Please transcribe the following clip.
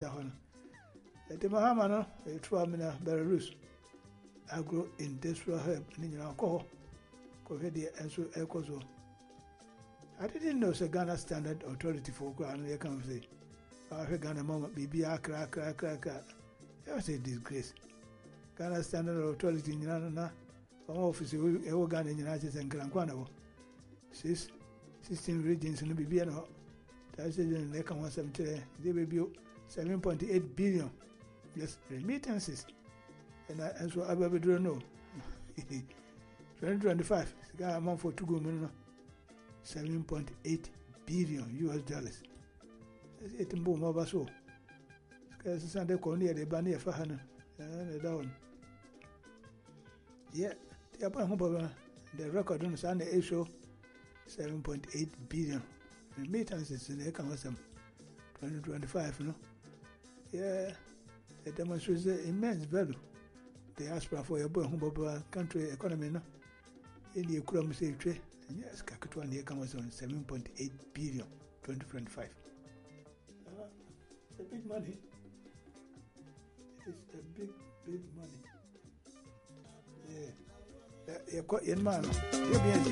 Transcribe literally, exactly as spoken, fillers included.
The Mahama, a Tramina, Belarus, agro industrial hub, in alcohol, Covedia, and so Ecozo. I didn't know the Ghana Standard Authority for Ground, I can say. I heard Ghana moment, B B R, crack, crack, crack, crack. That was a disgrace. Ghana Standard Authority in Ghana, from office, we all Ghana in United States and Granquano. Six, sixteen regions in the B B R. That's it in the Econ one seventy. They will be seven point eight billion. Yes, remittances. And I and so I don't know. twenty twenty-five, the amount for two government, seven point eight billion U S dollars. That's it in boom over so. Because Sunday Corner, the Bania Fahana, and down. Yeah, the upon the record on Sunday show seven point eight billion remittances in the Econ twenty twenty-five, no? Yeah, it demonstrates the immense value. The aspira for your boy home country economy, no? In the economy, say trade, and yes, Kakatuan the Econ was on seven point eight billion twenty twenty-five. Uh, it's a big money. It's a big, big money. Yeah. Yeah, you're man. You're